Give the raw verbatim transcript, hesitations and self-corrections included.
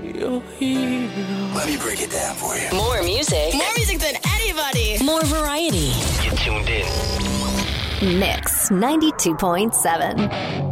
your hero. Let me break it down for you. More music. More music than anybody. More variety. You're tuned in. Mix ninety-two point seven.